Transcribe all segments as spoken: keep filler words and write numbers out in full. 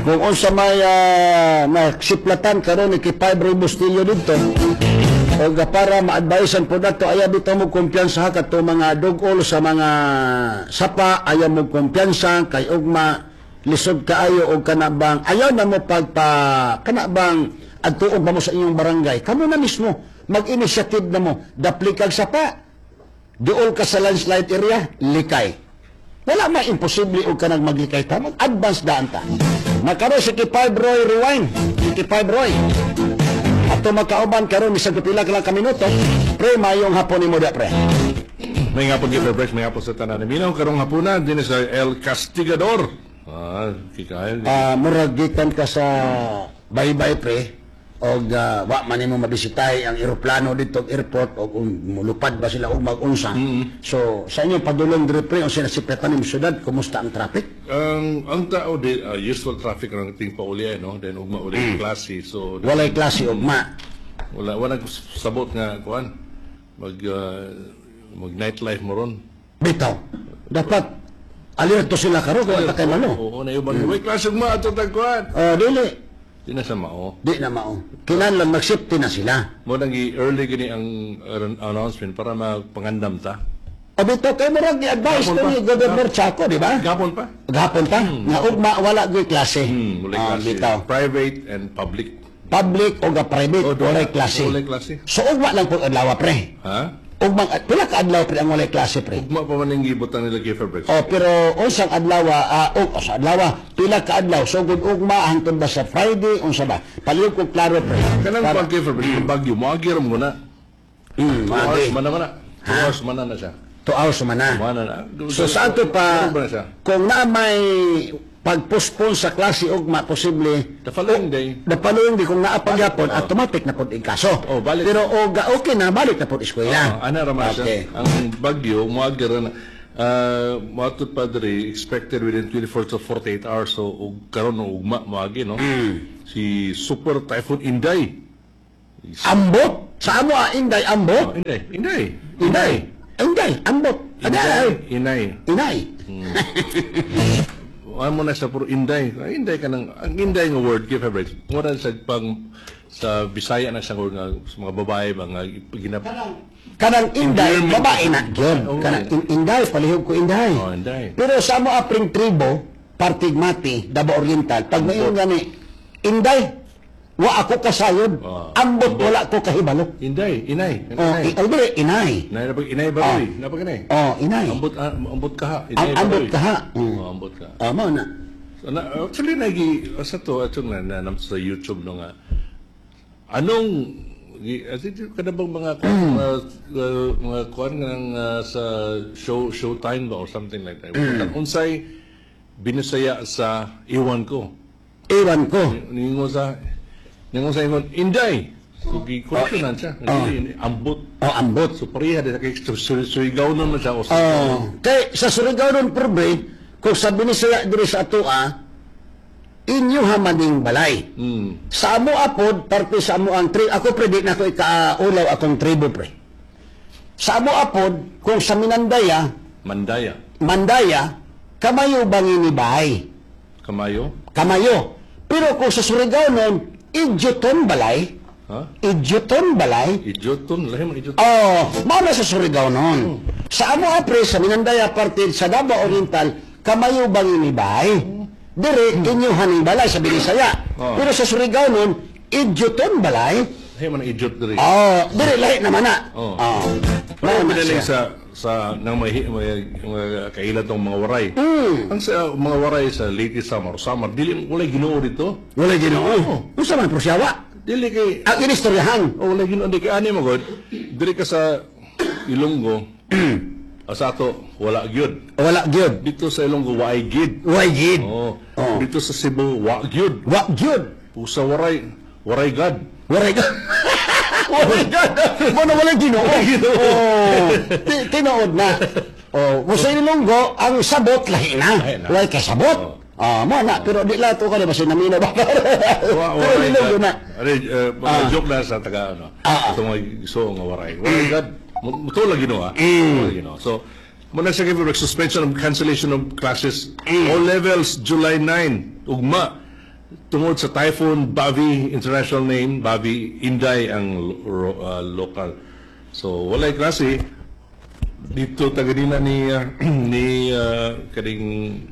Kung unsa may uh, nasiplatan karon ni Kipay Bustillo dito, o para ma-advisean po nato, ayaw dito mo kumpiyansa kato mga dugol sa mga sapa, ayaw mo kumpiyansa kay ugma lisod kaayo o kanabang ayaw na mo pagpa kanabang adtuon ba mo sa inyong barangay, kamo na mismo mag-initiative na mo, dapli kag sapa, duol ka sa landslide area, likay. Wala ma imposible og kanang maglikay ta, mag-advance daan ta. Nakaro si Kipay Roy Rewind, si Kipay Roy. Ato makauban karon bisag pila ka lang ka minuto, pre mayong hapon nimo da pre. May nga po giver break, may nga po sa tanan. Minaw karong hapunan din sa El Castigador. Ah, kikayan. Ah, murag gikan ka sa baybay pre og uh, wa man nimo mabisitay ang eroplano dito airport og um, mulupad ba sila og mag-unsa. Mm-hmm. So sa inyong padulong dire pre unsa na sipetan nimo syudad, kumusta ang traffic? Ang ang tao di uh, usual traffic ang ting pauli no, then ugma uli mm. klase. So walay klase ugma. Wala wala sabot nga kuan. Mag uh, mag nightlife mo ron. Bitaw. Dapat alerto sila karo kung atakay malo. Oo, na yuban. May klase ugma ato tagkuan. Oh, dili. Di na sa mao. Di na mao. Kinahanglan mag-safety na sila. Mo nang i-early gini ang uh, announcement para magpangandam ta. Abito kay murag gi-advise to ni Governor Chaco, di ba? Gapon pa? Gapon pa. Hmm. Nga ugma wala gyud klase. Hmm, walay Ah, klase. bitaw. Private and public. Public o ga private, O, walay klase. walay klase. So ugma lang pug adlaw pre. Ha? Ugma pila ka adlaw pre ang walay klase pre. Ugma pa man ang gibutan nila giver break. Oh, pero unsang adlaw ah uh, sa adlaw pila ka adlaw so gud ugma hangtod ba sa Friday unsa ba? Palihog ko klaro pre. Kanang pag giver break bagyo mo agiram mo na. Hmm, Two hours magi. man na man na. Two hours man na na siya. Two hours man na. Man na na. So sa ato pa Ano ba na siya? kung na may pag-postpone sa klase ugma posible The following day. the following day kung naapagyapon automatic na pod ing kaso. Oh, balik. Pero o ga okay na balik na pod eskwela. Ah, ana ra man Okay. siya. Ang bagyo mo agiram na uh, matud padre expected within twenty-four to forty-eight hours so ug karon no ugma moagi no. Mm. Si Super Typhoon Inday. Ambot sa amo ah, Inday ambot. Oh, Inday, Inday. Inday. Inday ambot. Aday. Inday. Inay. Ano mo na sa puro Inday. Ah, Inday ka ng, ang Inday nga word, give a break. Mura sa pang, sa Bisaya na siyang word nga, sa mga babae, mga ginap... Kanang Inday Endearment. babae na gyud. Oo. Kanang in- Inday palihog ko Inday. Oh, Inday. Pero sa amo apring tribo, Partigmati, Davao Oriental, pag mayon gani Inday, wa ako kasayod. Oh. Ambot wala ko kahibalo. Inday, Inay. Oh, Inay. i- Inay. Inay, napag Inay ba rin? Napag Inay. Oh, Inay. Ambot, ah, ambot ka ha. Ang Inay ba ambot rin? ka ha. Mm. Oh, ambot ka. Ah, mao na. So, na, actually, nagi, sa to, atong na, na, na, sa YouTube no nga, anong, gi- as it, kada bang mga, mm. uh, uh, mga kuwan nga ng, uh, sa show, showtime ba or something like that. Mm. Unsay, binasaya sa iwan ko. Iwan ko. Ningo sa, ningo sa ingon, Inday! So, gi-correctionan siya. Oh. Hindi, ambot. Oh, ambot. So, pareha, din, kay surigaw nun na siya. O, Oh, kay sa Surigao ron probe, kung sabi ni sila diri sa atoa, inyo hamaning balay. Hmm. Sa amo apod, parte sa amo ang tri, ako pre, di na ko ikaulaw akong tribo pre. Sa amo apod, kung sa Minandaya, Mandaya. Mandaya, kamayo bangini bahay. Kamayo. Kamayo. Pero kung sa Surigao nun, Idyoton balay. Ha? Idyoton balay. Idioton. Lahi man idioton. Oh, mao na sa Surigao noon. Sa amo apre sa Minandaya parte sa Davao Oriental, kamayo bang inibay? Dire inyo haning balay sa Binisaya. Oh. Pero sa Surigao noon, idyoton balay. Lahi man idiot diri. Oh, dire lahi naman na. Oh. Oh. Pero Mao na pinaling siya. sa sa nang may, may, may kailan tong mga waray. Hmm. Ang sa mga waray sa late summer, summer dili wala Ginoo dito. Wala Ginoo. Unsa man prosyawa? Dili kay Ang inistoryahan. oh, wala Ginoo di kay ani mo god. Dili ka sa Ilonggo. Asa ato wala gyud. Wala gyud. Dito sa Ilonggo waay gid. Why gid? Oh. Oh. Dito sa Cebu wa gyud. Wa gyud. Pusa waray waray god. Wala gyud. Wala gyud. Mo na wala Ginoo. Oh. Ti- Tinuod na. Oh, kung sa Ilonggo, ang sabot lahi na. Lahi na. Wala kay sabot. Ah, mo na, pero di lato ka na ba sinamina ba? Wa Pero waray Ilonggo god. na. Ari uh, mga joke na sa taga ano. Ah. Ito mga gusto nga waray. Waray god. Mutulag Ginoo ah. Mutulag Ginoo. So muna sa give suspension of cancellation of classes all levels July ninth ugma tungod sa typhoon Bavi, international name Bavi, Inday ang lo- ro- ah, local. So walay klase dito taganina ni ah, ni ah, kaning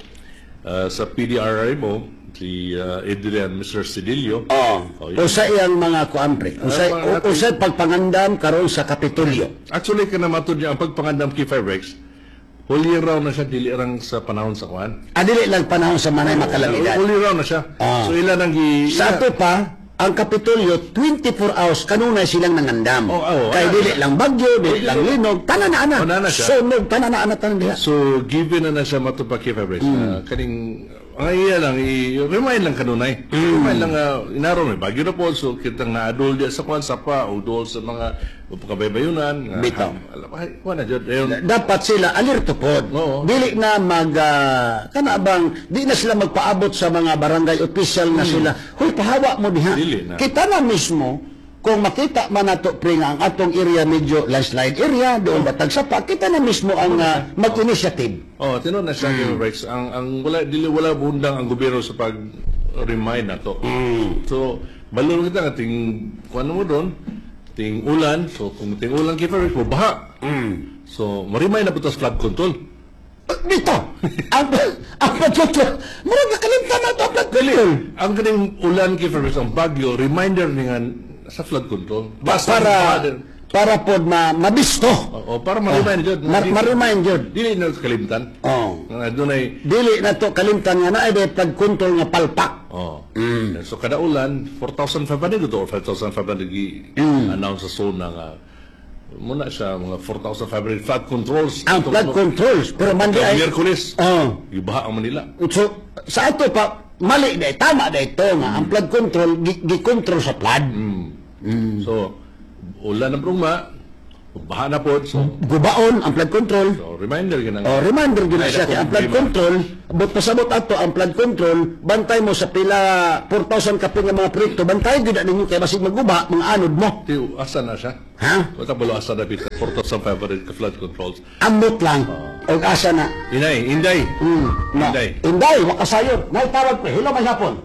ah, sa P D R I mo si ah, Adrian mister Cedillo. Oh, Oh, yun. usa iyang mga kuampre. Usa Ah, mga- usa pagpangandam karon sa Kapitolyo. Actually kanamatod niya ang pagpangandam kay Firex. Huli raw na siya dili rang sa panahon sa kwan. Adili lang panahon sa manay makalamidad. Huli raw na siya. Ah. So ilan ang gi Sa ato pa, ang Kapitolyo twenty-four hours kanunay silang nangandam. Oh, oh, Kay ana dili siya. lang bagyo, dili lang linog, tanan na ana. Oh, ana siya. Sunog tanan na ana tanan diha. So, given na na siya matupag kay Fabrice, ah, kaning, ang iya lang, i-remind lang kanunay. Remind lang, uh, inaron may bagyo na po, so kitang naadol diya sa kwan, sapa, o dool sa mga kabaybayunan. nga, Bitaw. ha- Alam, ay, kwan na dyan. Ayun, Dapat sila alerto pod. Oo. Dili na mag ah, kana bang di na sila magpaabot sa mga barangay official na sila. Hoy pahawa mo diha. Hmm. Dili na. Kita na mismo kung makita man nato pre nga ang atong area medyo landslide area doon batag sapa, kita na mismo ang ah, mag-initiative. oh, tinon na siya kay Fabrice. Ang, ang wala, dili wala bundang ang gobyerno sa pag-remind na to. So, balon kita nga ting, kwan mo doon, ting ulan, so kung ting ulan kay Fabrice mo, baha. So, marimay na putas flood control. Dito, ang ang pagtuto, murag nakalimtan na to ang pagtuto. Ang kaning ulan kay Fabrice, ang bagyo, reminder niya sa flood control. Basta Para para pod ma mabisto. o, o, para ma-remind yun. Mar ma-remind yun. Dili na sa kalimtan. Oh. Nga doon ay, Dili na to kalimtan nga na ay pagkontrol nga palpak. oh. So kada ulan, four thousand five hundred to or five thousand five hundred i-announce sa zona nga muna siya mga four thousand five hundred flood controls. Ang Ito, flood ano, controls pero man di ang ay Miyerkules, oh. ibaha ang Manila. So sa ato pa mali na tama na ito nga ang flood control gi- gi-control sa flood. So, ulan na bruma, baha na po. So, Gubaon ang flood control. so reminder ka Oh, reminder gyud na Ay, siya dako, kay ang flood problema. control, but pasabot ato ang flood control, bantay mo sa pila four thousand kapin nga mga proyekto, bantay gyud na ninyo kay basig maguba mga anod mo. Tiyo, asa na siya? Ha? Wala balo asa na bita, four thousand five hundred ka flood controls. Ambot lang. Og asa na. Inay, Inday. Mm, na. Inday. Inday, makasayod. Nay tawag pre. Hello mahapon.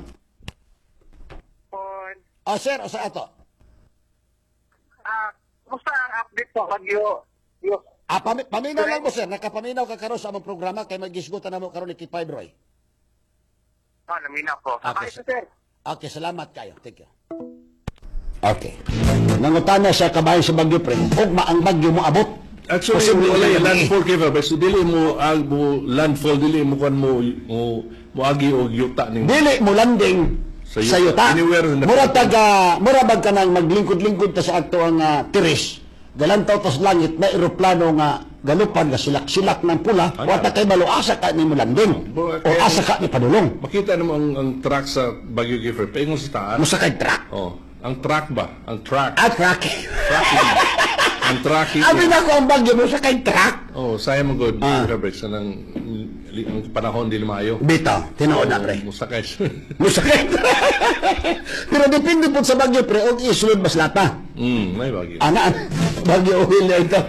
On. Oh, sir, o sa ato. Ah, kumusta ang update po bagyo? Yo. Ah, pami paminaw lang mo, sir. Nakapaminaw ka karon sa among programa kay magisgutan na mo karon ni Kipay Broy. Ah, namina po. Okay, Okay, sir. sir. Okay, salamat kayo. Thank you. Okay. Nangutana sa kabayan sa Bagyo, pre. Ugma ang Bagyo mo abot. Actually, Posible wala na yung yan. landfall kay Fabrice. So, dili mo, ag mo, landfall, dili mo kan mo, mo, mo agi o yuta ning Dili mo landing Sa sa yuta. yuta. Anywhere in the- Mura taga, mura bag ka nang maglingkod-lingkod ta sa ato ang uh, tiris. Galantaw tas langit na eroplano nga galupan nga silak-silak ng pula. Ano? Wata kay malo asa ka ni mo landing. Bo- O kaya- asa ka ni padulong. Makita mo ang, ang track sa Baguio Gifford. Paingon sa taas. Musa kay track. Oh, ang track ba? Ang track. Ah, track. Tracking. ang tracking. Abi na ko ang Bagyo mo sa kay track. Oh, sayang mo good. Ah. Fabrice. Ang, ang panahon di maayo. Bitaw, tinuod na pre. Musakay. Musakit. Pero depende po sa Bagyo, pre, og isulod mas lata. Hmm, may Baguio. Ana, Bagyo uhil na ito.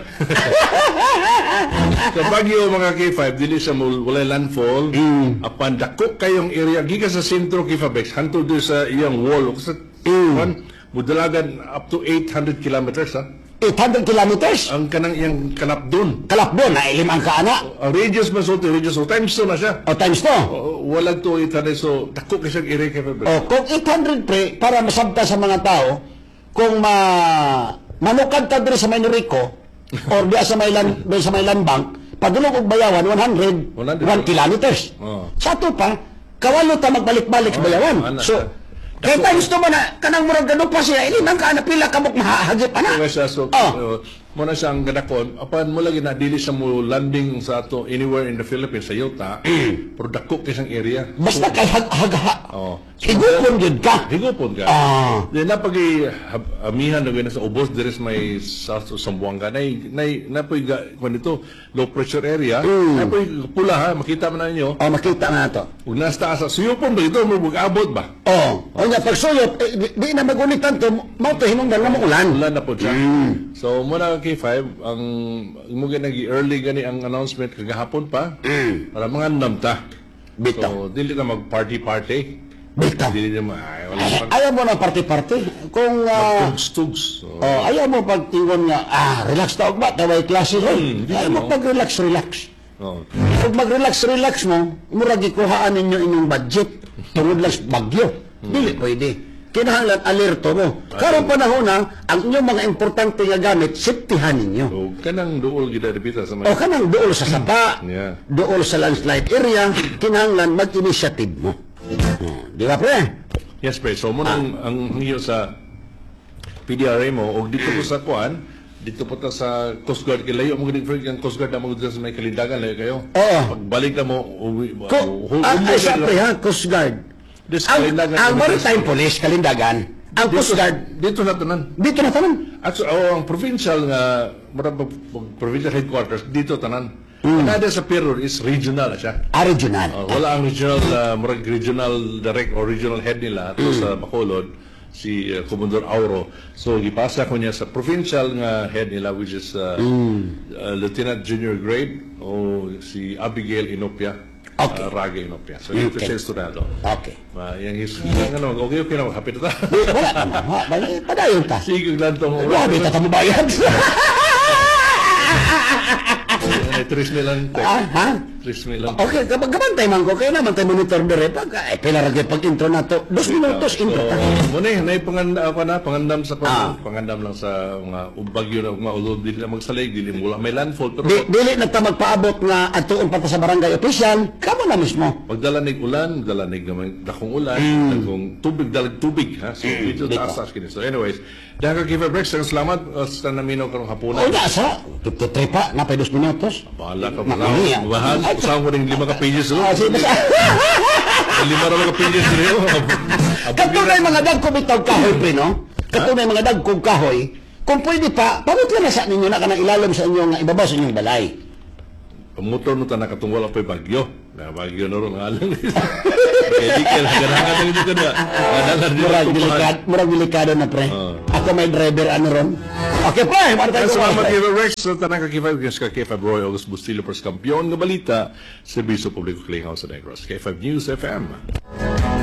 Sa Baguio, mga K five, dili siya mo wala landfall. Apan dako kayong area, giga sa sentro K five X, hantod doon sa iyang wall. O sa, mm. Budalagan up to eight hundred kilometers, ha? eight hundred kilometers. Ang kanang iyang kanap doon. Kalapbo, na ilimang ka ana. Ang radius man so, radius so, times two na siya. O times to. O, walang to eight hundred, so dako kayo siyang area K five X. O kung eight hundred pre, para masabta sa mga tao, kung ma manukad ka diri sa Maynorico, or di sa may land, di sa may land bank, padulog og bayawan one hundred, one hundred. one kilometers. Oh. Sa ato pa, kawalo ta magbalik-balik sa Oh, bayawan. ana So, siya. kaya times to man na, kanang murag ganun pa siya, ilimang ka na pila kabok mahahagip ana. Kaya siya, so, Oh. uh, muna siyang ganakon, apan mo lagi na, dili siya mo landing sa ato anywhere in the Philippines, sa Yuta, pero dako kayo siyang area. Basta kay hag hagha. Oh. Higupon yun ka. Higupon ka. Ah. Then napagi hab- amihan na ganun sa ubos there is may sa sa Sambuanga nay nay napoy ga kung dito low pressure area Mm. napoy pula ha makita man ninyo O makita nga to. ug nasta sa suyopon ba ito mo abot ba Oh, o nga pagsuyot, eh, di, di na magulitan to, mao to hinungdan na mo ulan. ulan na po siya. So muna K five ang mo nagi early gani ang announcement kagahapon pa para mga namta. Bitaw. So dili na mag party party. Bitaw. Dili niya ma... Ay, wala Ay, pang... ayaw mo na party-party. Kung ah, Tugs-tugs. So, oh, ayaw mo pagtingon nga, ah, relax ta og ba, taway klase ko. Hmm, di ayaw mo ano. pag-relax-relax. oh. Pag mag-relax-relax mo, murag ikuhaan ninyo inyong budget. Tungod lang sa bagyo. Dili pwede. Kinahanglan alerto mo. Karong panahon na, ang inyong mga importante nga gamit, safetyhan ninyo. So, kanang duol gida repita sa O mga... kanang dool sa sapa, Yeah. dool sa landslide area, kinahanglan mag-initiative mo. Oh, di ba pre? Yes, pre. So, mo nang ang hiyo sa P D R A mo, o dito po sa Kuan, dito po ta sa Coast Guard, kilayo mo gani friend ang Coast Guard na mo dito sa may kalindagan, layo kayo. Oo. Pagbalik na mo, uwi, Ko, hu- ah, umuwi ay, siyempre na- ha, Coast Guard. This Ang, kalindagan- ang Maritime Police, kalindagan. Ang Dito- Coast Guard, Dito na tanan. dito na tanan. At so, oh, ang provincial nga, marang provincial headquarters, dito tanan. Mm. Kada sa Perur is regional na siya. Ah, regional. Uh, wala ang regional, uh, murag regional direct or regional head nila to sa Bacolod, si uh, Commodore Auro. So, ipasa ko niya sa provincial nga head nila, which is uh, uh, Lieutenant Junior Grade, o si Abigail Inopia. Okay. Uh, Raga Inopia. So, ito Okay. siya estudado. Okay. Uh, yung his, yung ano, okay, okay na, hapit na ta. Di, wala ka na. Ha, bali- padayon ta. Sige, lang itong Grabe, tata mo bayad. Tris nilang tek. ah, ha? Tris nilang Okay, kapag kabantay man ko, kaya naman tayo monitor dire. Pag, ay, pila ragay pag intro na to. Dos minutos intro ta. Muna eh, na pangandam ako na, pangandam sa Ah. pangandam lang sa mga bagyo na mga ulod, dili na magsalig, dili mo lang may landfall, pero Di, dili na ta magpaabot nga atuon pa ta sa barangay official, kamo na mismo. magdalanig ulan, magdalanig naman dakong ulan, dakong tubig, dalag tubig, ha? So, dito dito. taas taas kini. So, anyways, dahil ka give a break, sa salamat, uh, sa naminaw karong hapunan. O na sa, fifty-three pa, napay dos minutos. Bahala ka, Nakami, ah. mahal, mahal, usama mo rin lima ka pages, Ah, oh. sige, basta. Lima ra mga pages rin, oh. Katunay mga dagkong bitaw kahoy, pre, no? Katunay mga dagkong kahoy, kung pwede pa, pamutla na sa ninyo na kanang ilalim sa inyong, ibabaw sa inyong balay. Pamotor no tanah katong wala pa'y bagyo. Na bagyo na ron nga lang. Kaya di ka lang ganahan ng hindi ka na. Ganahan din Murag ang delikado, murag delikado na, pre. Ako may driver, ano ron? Okay, pre, para tayo Salamat kumain. kay Rex sa tanang kakifay kay ka K five Roy August Bustillo Pers kampiyon nga balita sa Biso Publiko Clearinghouse sa Negros. K five News F M.